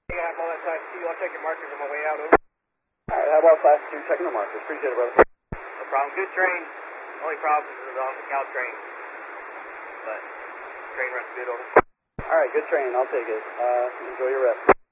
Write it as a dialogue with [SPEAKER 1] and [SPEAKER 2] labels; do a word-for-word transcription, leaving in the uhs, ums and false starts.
[SPEAKER 1] I have all that class two. I'll check your markers on my way out. Over.
[SPEAKER 2] All right, how about class two? Checking the markers. Appreciate it, brother.
[SPEAKER 1] No problem. Good train. Only problem is on the cow train. But train runs good over.
[SPEAKER 2] All right, good train. I'll take it. Uh, enjoy your rest.